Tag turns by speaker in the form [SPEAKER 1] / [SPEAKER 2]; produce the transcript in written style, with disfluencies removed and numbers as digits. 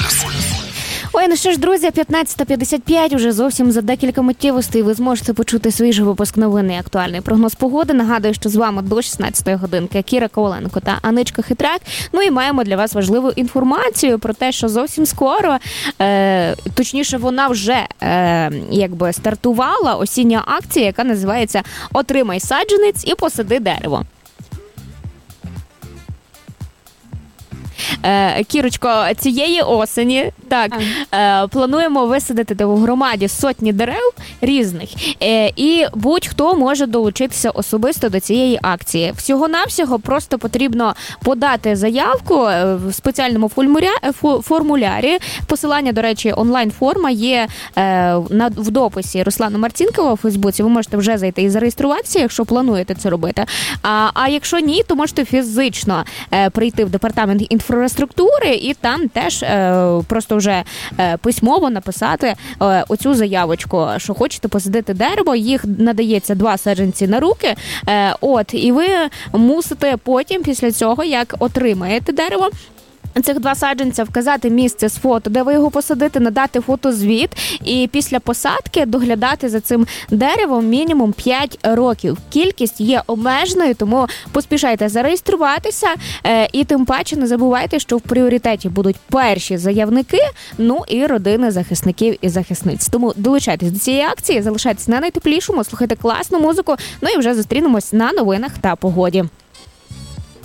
[SPEAKER 1] Ой, ну що ж, друзі, 15:55, уже зовсім за декілька миттєвостей ви зможете почути свіжий випуск новин і актуальний прогноз погоди. Нагадую, що з вами до 16-ї годинки Кіра Коваленко та Аничка Хитрак. Ну і маємо для вас важливу інформацію про те, що зовсім скоро, точніше вона вже стартувала осіння акція, яка називається «Отримай саджанець і посади дерево». Кірочко, цієї осені плануємо висадити в громаді сотні дерев різних, і будь-хто може долучитися особисто до цієї акції. Всього-навсього просто потрібно подати заявку в спеціальному формулярі. Посилання, до речі, онлайн-форма є в дописі Руслана Марцінкова у Фейсбуці. Ви можете вже зайти і зареєструватися, якщо плануєте це робити. А якщо ні, то можете фізично прийти в департамент інфраструктури і там теж просто вже письмово написати оцю заявочку, що хочете посадити дерево, їх надається 2 саджанці на руки, і ви мусите потім, після цього, як отримаєте дерево, цих 2 саджанця, вказати місце з фото, де ви його посадите, надати фотозвіт, і після посадки доглядати за цим деревом мінімум 5 років. Кількість є обмеженою, тому поспішайте зареєструватися, і тим паче не забувайте, що в пріоритеті будуть перші заявники, ну і родини захисників і захисниць. Тому долучайтесь до цієї акції, залишайтесь на найтеплішому, слухайте класну музику, ну і вже зустрінемось на новинах та погоді.